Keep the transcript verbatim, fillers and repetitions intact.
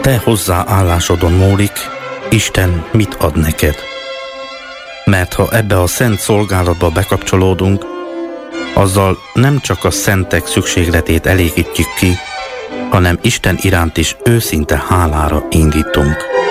te hozzáállásodon múlik, Isten mit ad neked. Mert ha ebbe a szent szolgálatba bekapcsolódunk, azzal nem csak a szentek szükségletét elégítjük ki, hanem Isten iránt is őszinte hálára indítunk.